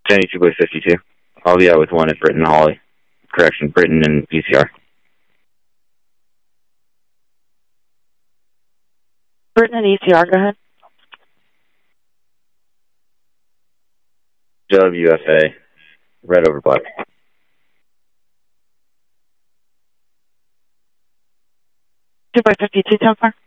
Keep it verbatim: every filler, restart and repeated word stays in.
seventy-two by fifty-two. I'll be out with one at Britton Holly. Correction, Britton and P C R. Britton and E C R, go ahead. W F A, red over black. two by fifty-two, ten four.